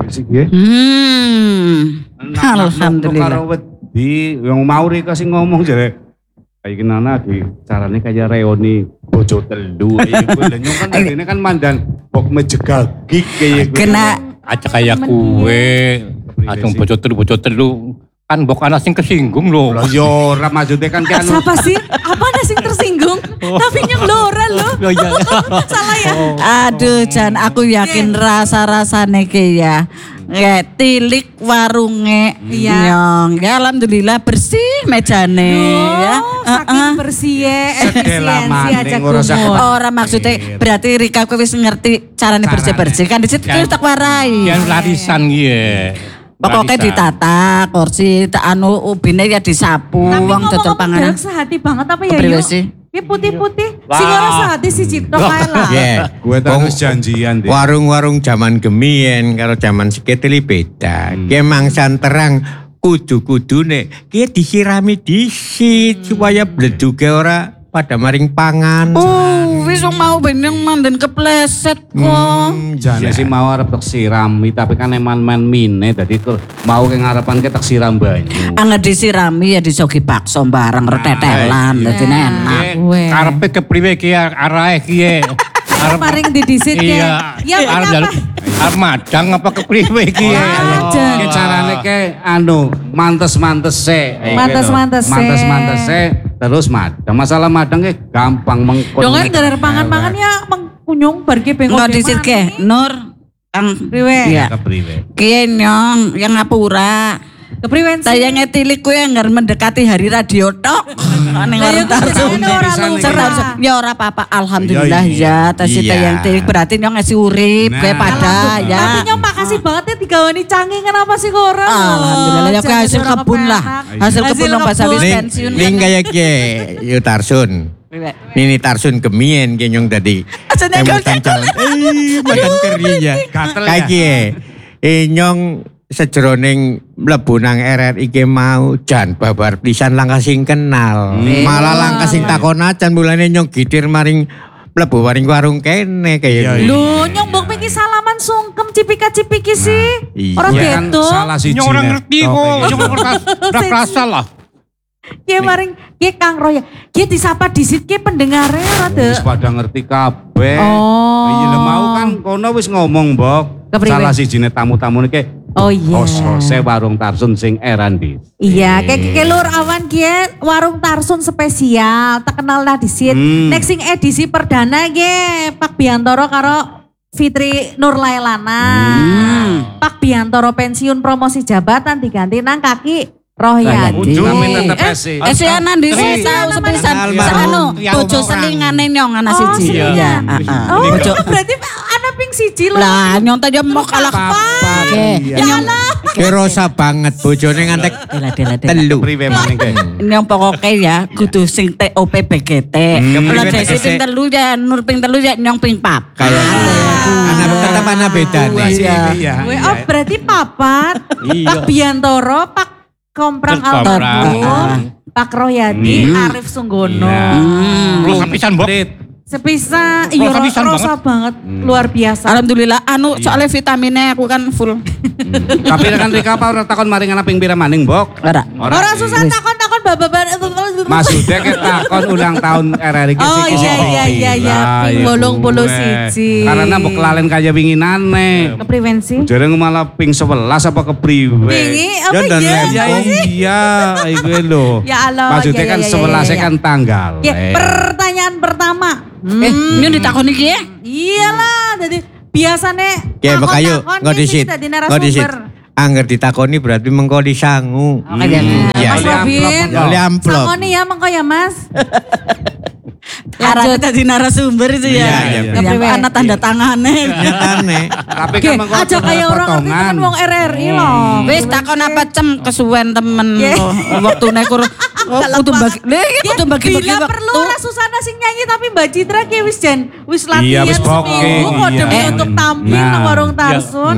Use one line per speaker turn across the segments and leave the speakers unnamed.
sih nggih.
Alhamdulillah.
Karo wedi yang mau Rika sing ngomong jare kayak gimana di caranya kayak reoni bojo telu iku lho nyong kan ini kan mandan bok mejegagik kayak
Kena
aja kayak kue. Adung bojo telu kan bok ana sing kesinggung lho.
Lah yo ora maksudnya kan ki anu.
Siapa sih? Apa ada sing tersinggung? Tapi nyong Lora loh. Salah ya?
aduh Jan aku yakin rasa-rasane ki ya. Tilik warunge nyong. Ya alhamdulillah bersih mejane ya.
Saking bersih ya, efisiensi aja kumur.
Orang maksudnya berarti Rika kowe wis ngerti carane bersih-bersih kan disitu tak warai.
Yang larisan gitu.
Pokoknya ditata, kursi, anu ubine ya disapu,
Tapi
wong dodol panganan.
ngomong sehati banget apa ya
Kepriwe
yuk?
sih?
Ini putih-putih, sing ora sehati si Cipto kae lah.
Gue terus janjian deh.
Warung-warung zaman gemien karo zaman seketeli beda. Ki mangsan terang kudu-kudune ki disirami disit supaya bleduke ora pada maring pangan.
Wis mau beneng manden kepleset kok.
Jane sih mau arep tak sirami tapi kan eman-eman mine dadi mau ke ngarepan ke tak siram banyu.
Anget disirami ya disogi bakso bareng retetelan dadi enak.
Karepe kepriwe ki arahe ki.
Paring didisit ya.
Iya. Arep arep madang apa kepriwe ki.
Ki carane ke anu mantes-mantese. Mantes-mantese terus madang. Masalah madang ke gampang mengkon.
Dong kan dari pangan-pangan ya mengkunyung barge bengok.
Enggak disit ke Nur Kang
Priwe.
Iya. Kiye nyong yang ngapura.
Kepriwen sih.
Saya ngetilik kue yang mendekati hari radio tok. Ning warung Tarsun. Ya ora apa-apa alhamdulillah ya. Tasih yang tilik berarti nyong ngasih urip kue pada ya.
Tapi nyong makasih banget ya digawani canggih kenapa sih kok orang.
Alhamdulillah ya hasil kebun lah. Hasil kebun dong pas habis pensiun.
Ning kaya ki yo Tarsun. Nini Tarsun gemien ki nyong dadi. Temutan calon. Madang kerja. Kayak ki nyong sejroning mlebu nang RRI ki mau jan babar pisan langkah sing kenal. Malah langkah sing takon acan mulane nyong gidir maring mlebu maring warung kene kaya.
Lho nyong mbok iki salaman sungkem cipika-cipiki sih. Ora gitu.
Nyong ora ngerti kok. Nyong ora kerasa lah.
Ki maring ki Kang Roy. Ki disapa disit ki pendengare ora de.
Wis pada ngerti kabeh. Iya lho mau kan kono wis ngomong, Mbok. Salah sijine tamu-tamu niki.
Oh iya.
Hose warung Tarsun sing Erandi.
Iya, kayak Lur awan kie warung Tarsun spesial, tak kenal lah disit. Next sing edisi perdana ge Pak Biantoro karo Fitri Nurlailana. Pak Biantoro pensiun promosi jabatan diganti nang kaki Rohyadi.
Kami tetep esi.
Esianan di tahu sepisan. Anu bojo selingane nyong ana siji. Iya.
Oh, berarti ana ping siji lho.
Lah nyong tadi mau kalah pakai.
Kerosa banget bojone ngantek telu.
Priwe maning ke.
Nyong pokoke ya kudu sing TOP BGT. Kalau desi ping telu ya Nur ping telu ya nyong ping pap.
Kayak anak tetap anak bedane.
Iya.
Oh, berarti papat. Pak Biantoro, Pak Komprang Altabung, Pak Rohyadi, Arif Sunggono.
Rosa pisan, Mbok.
Sepisa, iya rosa banget, luar biasa.
Alhamdulillah, anu soalnya vitaminnya aku kan full.
Tapi kan Rika apa ora takon maring ana ping pira maning, Mbok?
Ora susah takon-takon bababan.
Maksudnya kita takon ulang tahun RRI ki
Oh iya, ping 81.
Karena mbok kelalen kaya winginane.
Kepriwensi?
Jareng malah ping 11 apa kepriwe?
Wingi apa iya?
Iya, iku lho.
Ya Allah.
Maksudnya kan 11 kan tanggal.
Pertanyaan pertama.
Ini ditakoni ki ya?
Iyalah, jadi biasanya
Ya makayo ngodisit. Angger ditakoni berarti mengko disangu.
Mas Robin.
Ya amplop.
Sangoni ya mengko ya Mas.
Lanjut tadi narasumber itu ya. Iya. Anak tanda tangannya.
Nyatane.
Tapi kan mengko
aja kayak orang ngerti temen wong RRI loh.
Wis takon apa cem kesuwen temen. Waktune kur kudu bagi. Kudu bagi-bagi
Bila
waktu.
perlu ora Susana sing nyanyi tapi Mbak Citra ki wis latihan
Iya, wis booking,
seminggu kok
iya.
demi untuk tampil
Nah.
nang warung Tarsun.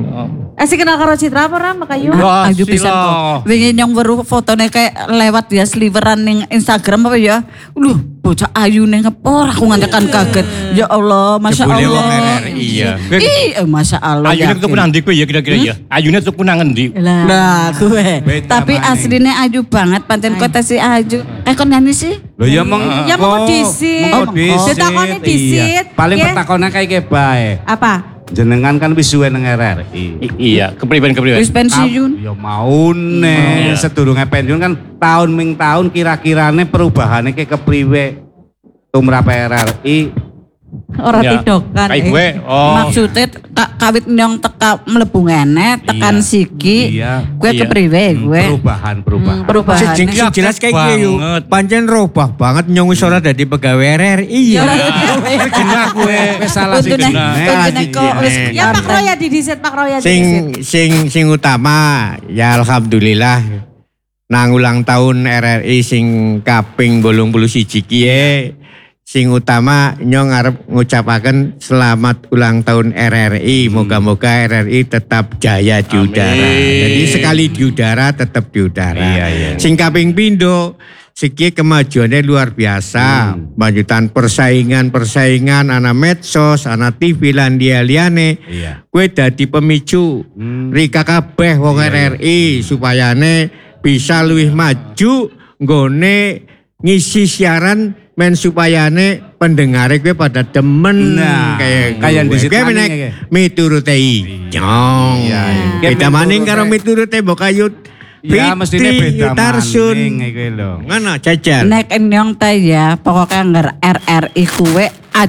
Si kenal karo Citra apa ora Mbak Ayu?
Wah,
Ayu bisa
sila.
kok. Wingi yang weruh fotone kayak lewat dia sliveran ning Instagram apa ya. Bocah ayu ning ngepor aku ngantekan kaget. Ya Allah, Masya
Jebule wong
Allah.
RRI ya.
Masya Allah.
Ayune
yakin.
tuku nang ndi kuwi ya kira-kira ya. Ayune tuku nang endi?
Nah, gue.
Beda
Tapi
maning.
aslinya ayu banget, pancen kota si ayu. Kon nyanyi sih?
Lho ya mong
Ya mau disit. Ditakoni disit.
Paling
Nggih.
pertakone kayak bae.
Apa?
Jenengan kan wis suwe nang RRI.
Iya, kepriben.
Wis pensiun.
Ya maune sedurunge pensiun kan tahun ming tahun kira-kirane perubahannya kayak kepriwe tumrap RRI.
Ora
Ya,
tidokan.
kayak gue. Oh.
Maksudnya kawit nyong teka mlebu ngene, tekan
Iya.
siki.
Iya.
Gue
Iya.
kepriwe gue.
Perubahan.
Sing jelas kayak gitu.
banget.
Pancen robah banget nyong wis ora dadi pegawai RRI ya.
Genah kowe wis salah sih
Untune-
genah.
untune kok wis
Ya Pak Roya didisit, Pak Roya didisit.
Sing utama ya alhamdulillah nang ulang tahun RRI sing kaping 81 ki sing utama nyong arep ngucapaken selamat ulang tahun RRI. Moga-moga RRI tetap jaya di udara.
Amin.
Jadi sekali di udara tetap di udara.
Iya.
Sing kaping pindho siki kemajuannya luar biasa. Lanjutan persaingan ana medsos, ana TV lan liyane.
Iya.
Kue dadi pemicu Rika kabeh wong RRI supayane bisa luwih maju nggone ngisi siaran men supayane pendengare kue pada demen
Nah, kayak
gue.
di situ
Kue
maning
menek
ya,
miturute nyong.
Iya.
Beda maning karo miturute mbok Ayu.
Ya mestine beda
Tarsun.
maning iki lho.
Ngono jajar.
Nek nyong ta ya, pokoknya ngger RRI kuwe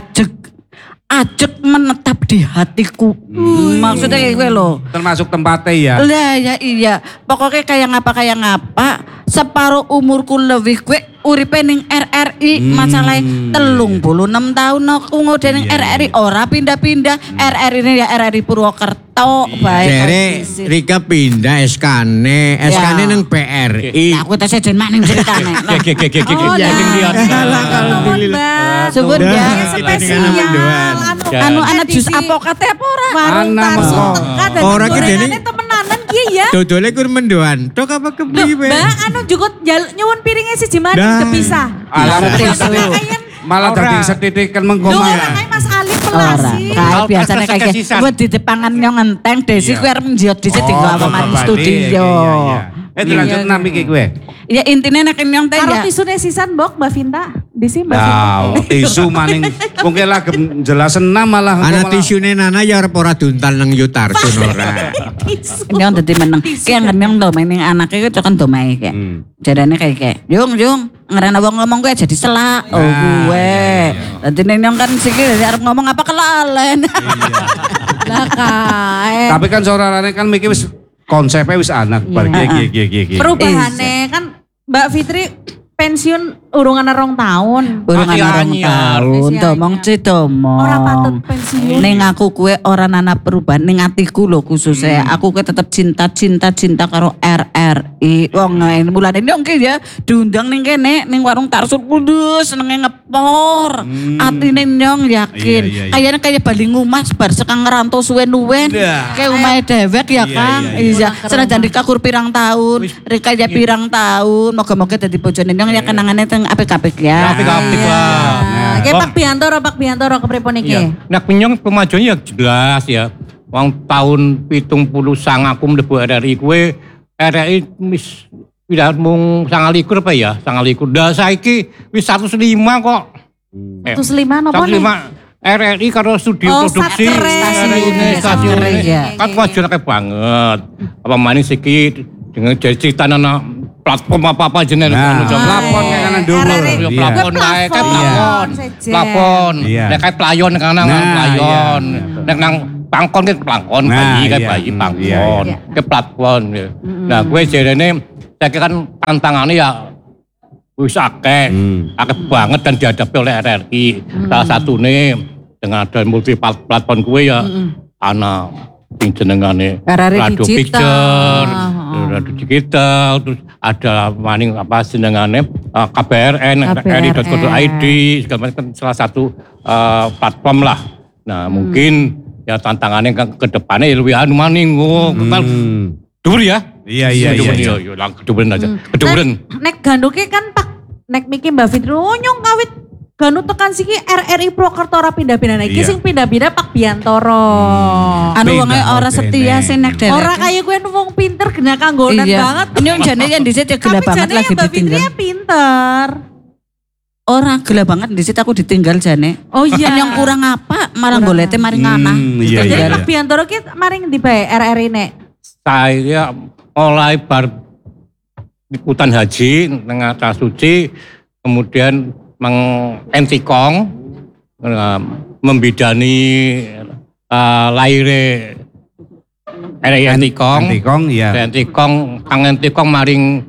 ajek menetap di hatiku. Maksudnya kayak gue loh.
Termasuk tempatnya ya.
Lah ya iya, pokoknya kayak ngapa separuh umurku lebih gue uripe ning RRI masalahnya 36 tahun aku ngode ning RRI ora pindah-pindah. RRI ini ya RRI Purwokerto baik.
Jere Rika pindah SK-ne nang PRI.
Aku tes jen maning ceritane.
Oh,
lihat.
Alhamdulillah.
Sebut
Dah,
ya
kita
spesial.
dengan mendoan.
anu anak jus apokate apa ora?
Warung
Ana
Tarsun
mengko.
teka dan
Ora ki
gorengannya
dene-
temenanan ki ya.
Dodole kur mendoan. Tok apa
Loh,
kepriwe?
Mbak anu jukut nyuwun piringnya siji maning
Dah.
kepisah.
Alhamdulillah. Malah
Ora.
dadi setitik kan
Loh,
mengkoma.
orang kayak Mas Ali
Ora,
pelasi.
kae biasanya kayak
Kesisan.
buat di depangan yang ngenteng Desi kuwi arep njiot dhisik tinggal apa maning studio.
Dilanjut nami iki kowe.
Ya intinya nek nyong teh
Karo
ya.
tisune sisan Mbok Mbak Vinta. Di sini Mbak Vinta.
Ya, tisu maning mungkin lah jelasen malah.
Ana tisune Nana ya arep ora duntal nang Yutarsun ora.
Tisu.
Nyong dadi meneng. Ki angen nyong domeng ning anake ku cokan domai kayak. Jadane kayak Jung ngerana wong ngomong gue jadi selak. Oh gue. Dadi nyong kan siki dadi arep ngomong apa kelalen.
Lah kae.
Tapi kan saurane kan mikir wis konsepnya wis anak bar iki.
Perubahannya kan Mbak Fitri pensiun urungan 2 tahun.
Urung
Masih
ana
anyar.
tahun
Masih
domong cidomong.
Ora patut pensiun.
Ning aku kue ora nana perubahan ning atiku lho khususnya aku kue tetep cinta karo RRI. Wong mulane nyong ki ya diundang ning kene ning warung Tarsun kudus senenge ngepor. Atine nyong yakin.
Iya.
Kayaknya kayak bali ngumas bar sekang ngerantau suwen-uwen. Kayak umahe dewek ya Kang. Iya. Senajan dikakur pirang tahun, Rika ya pirang tahun. Moga-moga dadi bojone nyong ya kenangane teng apik-apik ya.
Apik-apik lah.
Nah, kayak Pak Biantoro kepripun iki?
Iya. Nah, penyong pemajuannya ya jelas ya. Wong tahun 79 aku mlebu RRI kuwe RRI wis tidak mung 29 apa ya? 29. Dah saiki wis 105 kok.
105 napa nih?
105 RRI karo studio
Oh,
produksi
Satkere.
stasiun
Iya.
kan kemajuan akeh banget. Apa maning siki dengan jadi cerita nana platform apa jenenge
Nah,
anu,
plafon kayak kanan dhuwur.
Ya, plafon kae kan plafon.
Sejen.
Plafon.
Iya.
Nek kae playon nek nang
Nah,
playon.
iya.
Nek nang pangkon ke pangkon
Nah,
bayi kae
iya.
bayi
Iya,
pangkon.
iya.
Ke plafon. Ya. Nah, gue jarene saya kira kan tantangannya ya wis akeh. Akeh banget dan dihadapi oleh RRI. Salah satunya dengan ada multi platform gue ya ana sing jenengane
RRI
Radio
Digital.
Picture, radio digital, terus ada maning apa senengane KBRN, RI.co.id, segala macam kan salah satu platform lah. Nah mungkin ya tantangannya ke depannya ya lebih anu maning, dhuwur ya.
Iya.
Keduren aja. Keduren.
Nek ganduke kan Pak nek miki Mbak Fitri nyong kawit Ganu tekan siki RRI Purwokerto ora pindah-pindah nek iki sing pindah-pindah Pak Biantoro.
Anu wonge ora setia sing nek derek.
Ora kaya kowe wong pinter gena kanggonan banget.
Nyong jane yang dhisik ya gila banget lagi ditinggal.
Tapi pinter.
Ora gila banget dhisik aku ditinggal jane.
Oh iya.
Yang kurang apa malah golete mari ngana.
Jadi Pak Biantoro ki mari ngendi bae RRI nek?
Saya mulai bar ikutan haji tengah Tanah Suci, kemudian mengentikong, membidani laire RRI Entikong,
iya.
Entikong maring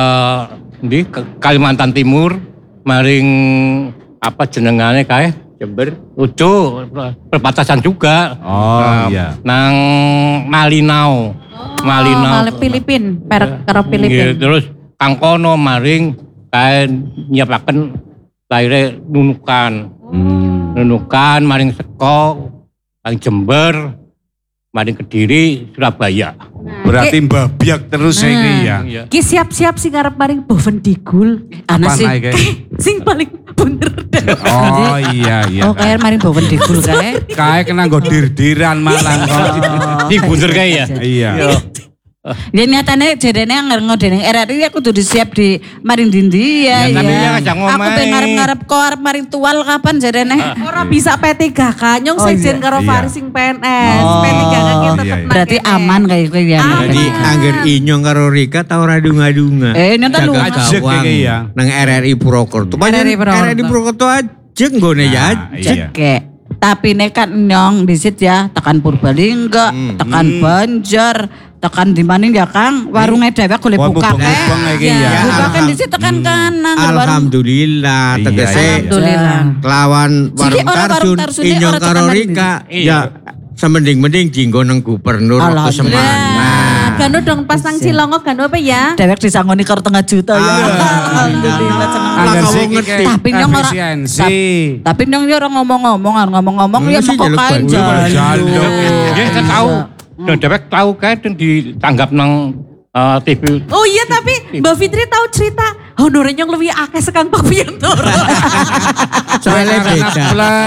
di Kalimantan Timur, maring apa jenengane kae Jember, Ucu, perbatasan juga.
Oh iya.
Nang Malinau.
Filipin, karo Filipin.
Terus Kang Kono maring kae nyiapaken laire Nunukan. Nunukan maring Seko, maring Jember, maring Kediri, Surabaya.
Berarti mbabyak terus ini ya.
Ki siap-siap sing arep maring Bovendigul.
Ana sih.
Sing paling bener.
Oh iya.
Oh kayak maring Bovendigul kae.
Kae kena nggo dir-diran malang kok.
Iki bener kae ya.
Iya.
Ya nyatane jarene ngodene RRI aku kudu disiap di maring dindi ya.
Tapi ya ngajak ngomong.
Aku pengen ngarep-ngarep kok arep maring tual kapan jarene.
Ora bisa P3K, nyong sejen karo Faris sing PNS. P3K ki tetep.
Berarti aman kayak kowe ya.
Jadi angger inyong karo Rika tau ora dunga-dunga.
Nonton lu
ajek iki ya.
Nang RRI Purwokerto. RRI Purwokerto ajek nggone ya ajek.
Tapi nekat nyong disit ya tekan Purbalingga, tekan Banjar, tekan di mana ya Kang? Warungnya dewek boleh buka buka kan disit tekan kanan.
Alhamdulillah tegese kelawan warung Tarsun inyong karo Rika ya semending-mending jinggo nang gubernur waktu semana.
Ganu dong pas nang Cilongo ganu apa ya?
Dewek disangoni karo 5 juta ya. Alhamdulillah seneng. Tapi nyong ora tapi nyong ora ngomong-ngomong ya moko kae
jaluk. Ya kan tahu. Dewek tahu kae ditanggap nang TV.
Oh iya tapi Mbak Fitri tahu cerita honornya yang lebih akeh sekang Pak Biantoro.
Soalnya beda.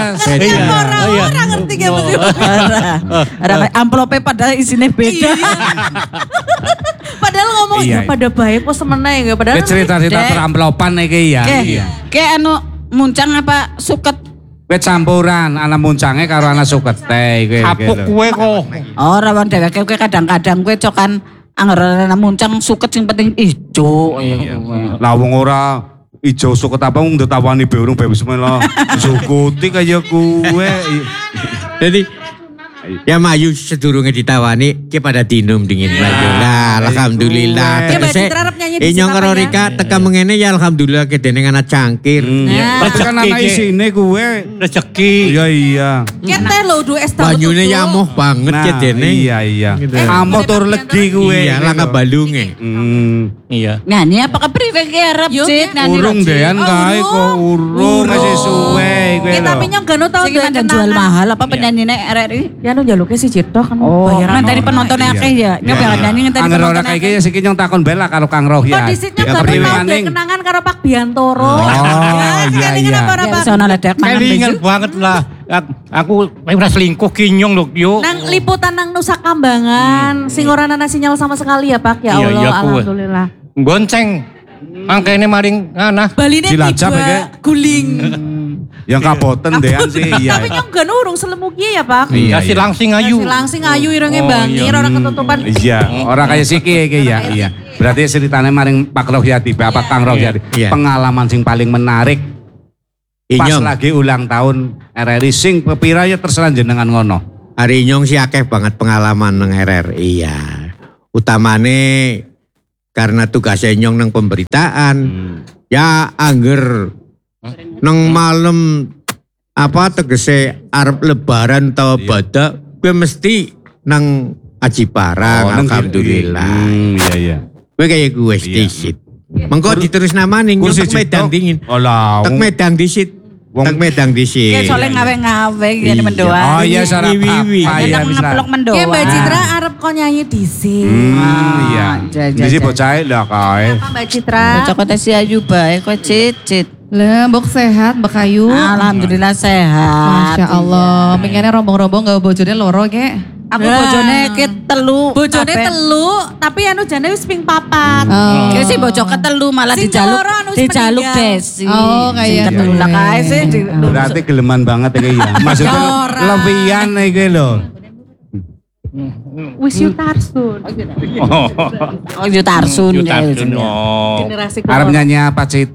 Orang ngerti gak betul.
Amplopnya padahal isinya beda.
Padahal ngomong ya pada baik kok semena ya. Padahal
cerita-cerita peramplopan iki ya.
Kayak anu muncang apa suket.
Kowe campuran anak muncangnya karo anak suket teh.
Kapuk kowe kok.
Ora wong dheweke kowe kadang-kadang kowe cokan anggar muncang suket sing penting ijo.
Lah wong ora ijo suket apa wong ndetawani be urung be bismillah. Sukuti kaya kowe.
Jadi ya Mayu sedurunge ditawani ki pada dinum dingin Mayu. Lah alhamdulillah. Tegese inyong karo Rika teka mengene ya alhamdulillah kedene ana cangkir.
Kan ana isine kowe
rezeki.
Iya.
Kete lho duwe es dawet.
Banyune ya amoh banget kedene.
Iya. Amoh tur legi kowe.
Iya langka balunge.
Iya.
Nyanyi apa kepriwe ki arep Cit nyanyi.
Urung dean kae kok urung masih suwe kowe lho.
Tapi nyong ganu tau
jual mahal apa penyanyine RRI?
Ya nu jaluke si Cito kan
bayaran dari penontonnya akeh ya. Nyong pengen nyanyi ngenteni
penonton. Angger ora kae iki siki nyong takon bela karo Kang Rohya.
Kok disitnya gak kenangan karo Pak Biantoro.
Oh iya.
Sono ledek mangan.
Kelingan banget lah. Aku ora selingkuh kinyong lho yo.
Nang liputan nang Nusa Kambangan sing ora ana sinyal sama sekali ya Pak ya Allah alhamdulillah.
Gonceng. Angkene maring ngana.
Baline tiba guling.
Yang kaboten dean sih iya.
Tapi nyong gak urung selemuki ya Pak.
Kasih langsing ayu.
Kasih langsing ayu irenge bangir ora ketutupan.
Iya, ora kaya siki iki ya. Iya. Berarti ceritane maring Pak Rohyadi, Bapak Kang Rohyadi. Pengalaman sing paling menarik pas lagi ulang tahun RRI sing pepira ya terserah jenengan ngono.
Hari nyong sih akeh banget pengalaman nang RRI ya. Utamane karena tugasnya nyong nang pemberitaan. Ya angger nang malam apa tegese arep lebaran utawa badak kowe mesti nang aji barang, alhamdulillah.
Iya.
Gue kayak gue disit. Mengko diterus nama nih, tak medang dingin. Tak medang disit. Tak medang disit.
Kayak soalnya ngawe-ngawe gini mendoa.
Oh iya, sarap apa ya
Ngeplok mendoa.
Kayak Mbak Citra arep kok nyanyi dhisik.
Iya. Dhisik bocah lah kae.
Apa Mbak Citra?
Bocah kota si Ayu bae kok cicit.
Lah, mbok sehat, Mbak Ayu.
Alhamdulillah sehat.
Masya Allah. Pengennya rombong-rombong gak bojone loro, Kek.
Aku bojone ke telu.
Bojone telu, tapi anu jane wis ping 4.
Kayak sih bojok ketelu malah
Sing
dijaluk
keloro anu
dijaluk
meninggal.
Desi.
Oh, kayak
ketelu lah kae sih.
Berarti geleman banget iki ya. Maksudnya lebihan iki lho.
Wis you Tarsun.
Oh, Yu Tarsun.
Oh.
Generasi
Arep nyanyi apa, Cit?